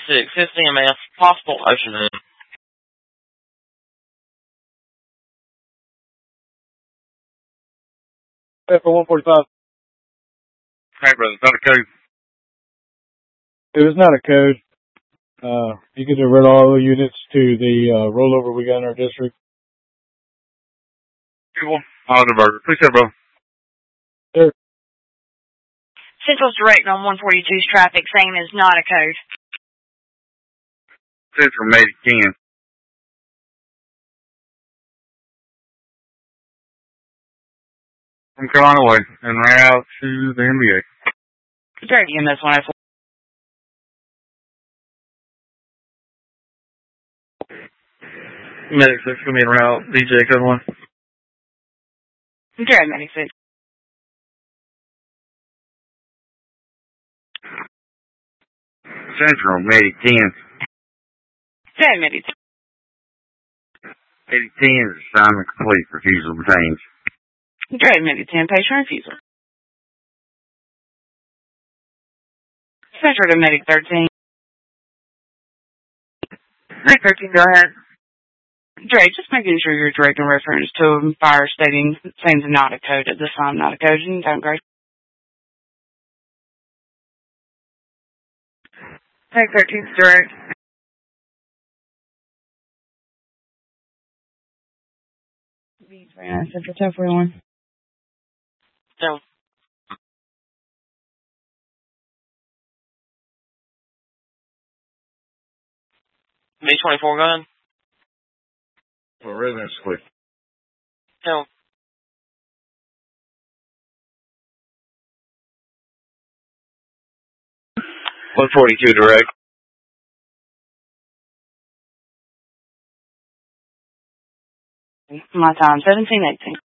CMS, possible ocean. For 145. Hey, brother, it's not a code. It was not a code. You can divert all the units to the rollover we got in our district. Cool. I'll divert it. Appreciate it, bro. Sure. Central's direct on 142's traffic, saying it's not a code. Central made it 10. From Carolina Way and ran out to the NBA. Direct EMS 104. Medic 6 coming in route, DJ code 1. Direct Medic 6. Central made it 10. Direct Medic 6. Made it 10 is assignment complete. Refusal retained. Direct Medic 10, patient refusal. Central to Medic 13. Medic 13, go ahead. Dre, just making sure you're directing reference to a fire stating saying it's not a code at this time, not a code. Don't go. Medic 13, direct. Central 1041. No. B24 gun. For residence, please. No. $142 direct. My time, 1718.